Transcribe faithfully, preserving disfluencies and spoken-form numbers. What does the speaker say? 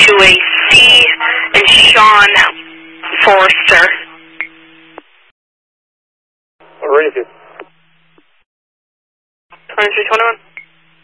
to a C and Sean Forrester. Ready to. twenty-three twenty-one.